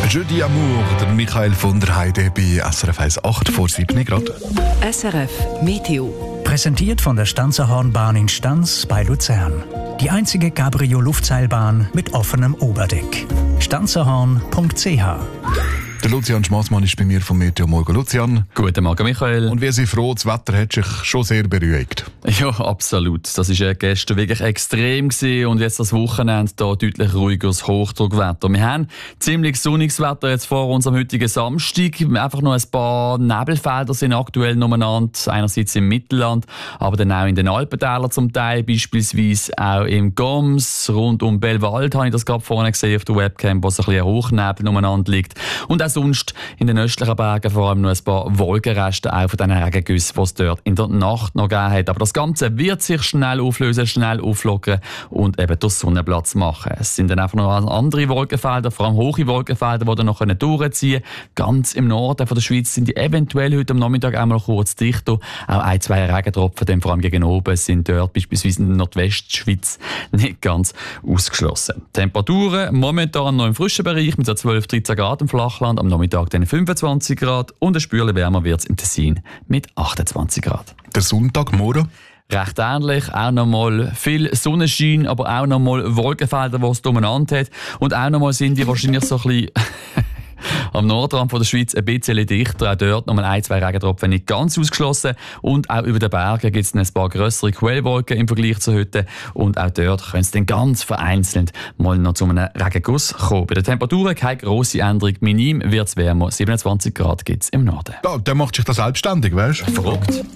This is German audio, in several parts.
Jeudi Amour, der Michael von der Heide bei SRF 1, 8 vor 7 Grad. SRF Meteo. Präsentiert von der Stanzerhornbahn in Stanz bei Luzern. Die einzige Cabrio-Luftseilbahn mit offenem Oberdeck. stanzerhorn.ch. Der Lucian Schmaßmann ist bei mir vom Meteo. Morgen, Lucian. Guten Morgen, Michael. Und wir sind froh, das Wetter hat sich schon sehr beruhigt. Ja, absolut. Das war gestern wirklich extrem gewesen und jetzt das Wochenende da deutlich ruhigeres Hochdruckwetter. Wir haben ziemlich sonniges Wetter jetzt vor unserem heutigen Samstag. Einfach noch ein paar Nebelfelder sind aktuell umeinander. Einerseits im Mittelland, aber dann auch in den Alpentälern zum Teil. Beispielsweise auch im Goms, rund um Belwald habe ich das gerade vorne gesehen auf der Webcam, wo so ein bisschen Hochnebel umeinander liegt. Und auch sonst in den östlichen Bergen vor allem noch ein paar Wolkenreste auch von diesen Regengüssen, die es dort in der Nacht noch gegeben hat. Aber das Ganze wird sich schnell auflösen, schnell auflockern und eben durch Sonnenplatz machen. Es sind dann einfach noch andere Wolkenfelder, vor allem hohe Wolkenfelder, die dann noch durchziehen können. Ganz im Norden von der Schweiz sind die eventuell heute am Nachmittag einmal kurz dichter. Auch ein, zwei Regentropfen, dann vor allem gegen oben, sind dort beispielsweise in der Nordwestschweiz nicht ganz ausgeschlossen. Temperaturen momentan noch im frischen Bereich mit so 12-13 Grad im Flachland. Am Nachmittag dann 25 Grad und ein Spürchen wärmer wird es im Tessin mit 28 Grad. Der Sonntagmorgen? Recht ähnlich, auch nochmal viel Sonnenschein, aber auch nochmal Wolkenfelder, die es umeinander hat. Und auch nochmal sind die wahrscheinlich so ein bisschen am Nordrand von der Schweiz ein bisschen dichter. Auch dort nochmal ein, zwei Regentropfen nicht ganz ausgeschlossen. Und auch über den Bergen gibt es ein paar grössere Quellwolken im Vergleich zu heute. Und auch dort können es dann ganz vereinzelt mal noch zu einem Regenguss kommen. Bei den Temperaturen keine grosse Änderung. Minim wird es wärmer. 27 Grad gibt es im Norden. Ja, der macht sich das selbstständig, weißt du? Verrückt.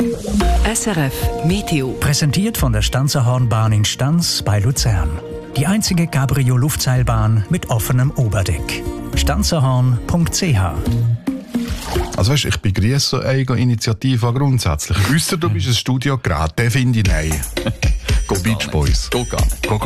SRF Meteo. Präsentiert von der Stanzerhornbahn in Stanz bei Luzern. Die einzige Cabrio-Luftseilbahn mit offenem Oberdeck. stanzerhorn.ch. Also weißt, ich begrüße eine Initiative grundsätzlich. Ausser du bist ein Studiogerät, den finde ich nein. Go Beach Boys. Geht gar nicht. Go